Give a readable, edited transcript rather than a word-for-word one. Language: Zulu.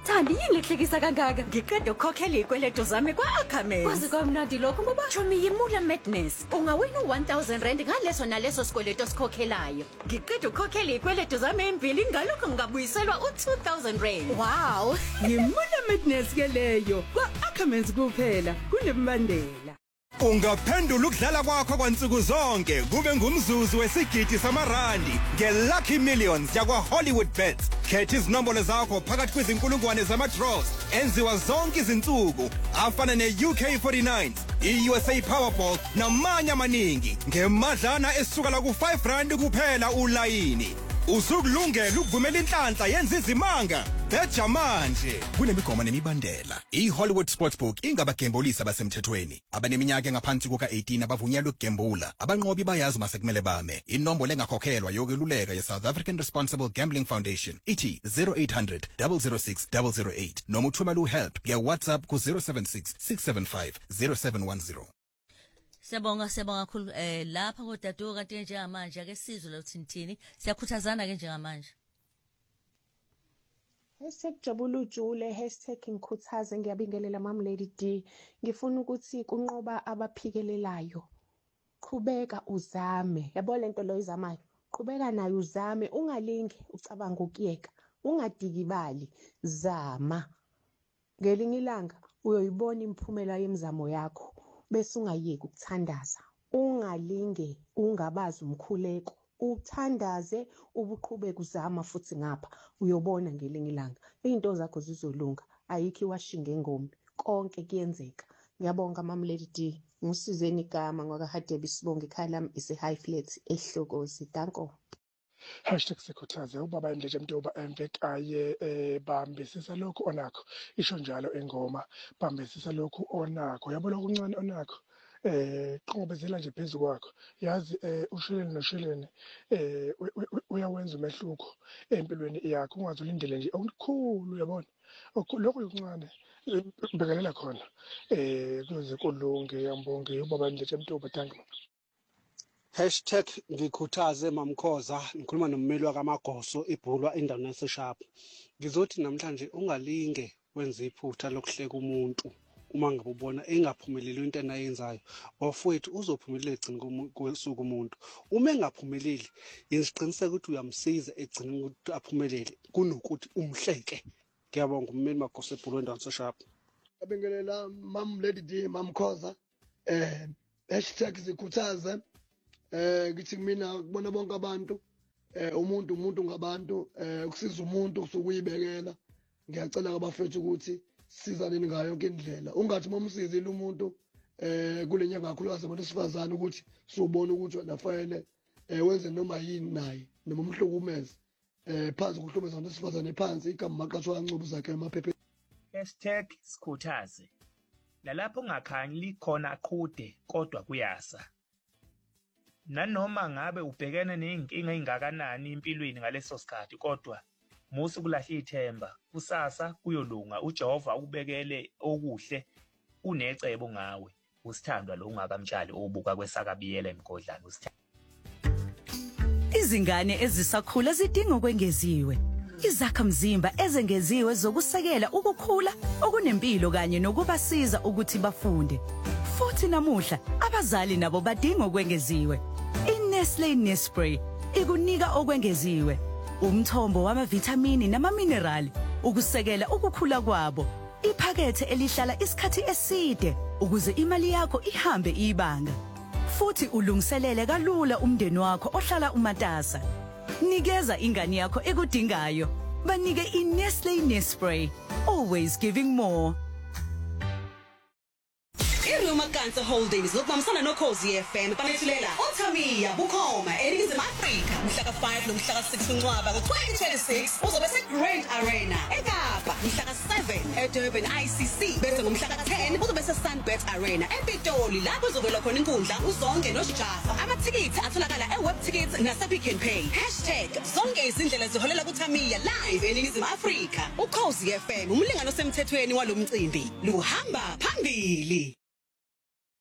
Thandi yini lehlekisa kangaka? Ngiqeda ukukhokhela izikweletu zami kwa-Ackermans. Kwazi kwamnandi lokho ngoba Chomi yimula madness. Ungawina u-R1,000 ngaleso naleso sikweletu osikhokhelayo. Ngiqeda ukukhokhela izikweletu zami ezimbili ngalokho ngabuyiselwa u-R2,000. Wow, yimula madness ke leyo. Kwa-Ackermans kuphela kunembandela. Ungaphendula ukudlala kwakho kwansuku zonke kube ngumzuzu wesigidi samarandi ngeLucky Millions yakwa Hollywood Bets. Khetha izinombolo zakho phakathi kwezinkulungwane zama-draws enziwa zonke izinsuku afana ne-UK49, i-USA Powerball namanye amaningi ngemadlana esuka la ku-R5 kuphela ulayini. Usukulungela ukuvumela inhlanhla yenza izimanga. Beja manje kunemigomo nemibandela. iHollywood Sportsbook ingabagembulisi abasemthethweni. Abaneminyaka engaphansi kuka-18 abavunyelwe ukugembula. Abanqobi bayazi masekumele bame. Inombolo engakhokhelwa yokweluleka ye-South African Responsible Gambling Foundation ithi 0800 006 008 noma uthumela uhelp nge-WhatsApp ku-076 675 0710. Siyabonga kakhulu lapha kodadewabo kanti njengamanje ake sizwe lo thini siyakhuthazana ke njengamanje. #jabula ujule #ngikhuthaze ngiyabingelela mama Lady D. Ngifuna ukuthi kunqoba abaphikelelayo. Qhubeka uzame. Yabo lento lo izamayo. Qhubeka nayo uzame, ungalingi ucabanga ukuyeka. Ungadikibali, zama. Ngelinye ilanga uyoyibona imphumela yemizamo yakho. Bese ungayeki ukuthandaza, ungalinge ungabazi umkhuleko, uthandaze ubuqhubeka uzama futhi ngapha uyobona ngelinye ilanga izinto zakho zizolunga. Ayikho iwashinge ngombe, konke kuyenzeka. Ngiyabonga mama Lady D. Ngusizeni igama ngwakaHadebe Sibonge ekhaya lami ise-High Flat eHlokozi. Danko. #sikhuthaze ubaba Ndleje Mntoba emvekaye bambisisa lokhu onakho. Isho njalo engoma bambisisa lokhu onakho. Yabo lokhu uncane onakho. Qhubezela nje phezulu kwakho. Yazi ushileni noshileni uyawenza umehluko empilweni yakho. Ungazulindele nje okukhulu uyabona. Lokho ukuncane bekelela khona. Kuze kulunge yambonge ubaba Ndleje Mntoba. Thank you. #ngikhuthaze mamkhoza ngikhuluma nommeli wakamagoso ibhulwa endaweni yaseshap. Ngizothi namhlanje ungalinge wenza iphutha lokuhleka umuntu uma ngabe ubona engaphumeleli into enayenzayo. Bafowethu uzophumelela egcina kosuku umuntu. Uma engaphumeleli yisiqiniseko ukuthi uyamsiza egcina ukuthi aphumelele kunokuthi umhleke. Ngiyabonga ummeli magoso ibhulwa endaweni yaseshap. Ngiyabingelela mama Lady D mamkhoza #zikhuthaze. Ngithi mina kubona bonke abantu umuntu ngabantu ukusiza umuntu usukuyibekela. Ngiyacela kabafethu ukuthi sizaneni ngayo yonke indlela. Ungathi momsizile umuntu kulenyanga kakhulukazi abantu besifazane ukuthi sobona ukuthi wena fanele wenze noma yini naye noma umhlukumeze phansi ukuhlumeza abantu besifazane phansi igama maqashwa kancubo zakhe emaphepheni. #sikhuthaze. Lalapho ungakhanyi likhona aqhude kodwa kuyasa. Nanoma ngabe ubhekene nezinkinga ezingakanani empilweni ngaleso sikhathi kodwa musu kulahla ithemba. Kusasa kuyolunga. uJehova ubekele okuhle unecebo ngawe. Usithandwa lo ungakamtshali obuka kwesakabiyela emgodlana usithandwa. Izingane ezisakhula zidinga ukwengeziwe. Izakhamzimba ezengeziwe zokusekela ukukhula okunempilo kanye nokubasiza ukuthi bafunde. Futhi namuhla abazali nabo badinga ukwengeziwe. iNestlé Nespray ikunika okwengeziwe. Umthombo wamavitamini namaminerali ukusekela ukukhula kwabo. Iphakethe elihlala isikhathi eside ukuze imali yakho ihambe ibanga. Futhi ulungiselele kalula umndeni wakho ohlala umatasa. Nikeza ingane yakho ekudingayo. Banike iNestlé Nespray. Always giving more. Makanza Holdings lokubambisana noKhosi FM banethulela uThamiya bukhoma eNingizimu Afrika mhla ka5 nomhla ka6 uNcwaba ngo2026 uzobe seGrand Arena eKapa mhla ka7 eDurban ICC bese ngomhla ka10 uzobe seSunbet Arena ePitoli lapho uzovela khona inkundla uZonke noShijafa. Amathikithi atholakala eWebTickets nasePick n Pay. #zonke izindlela ziholela kuThamiya live eNingizimu Afrika. uKhosi FM umlingano osemthethweni walomcimbi luhamba phambili.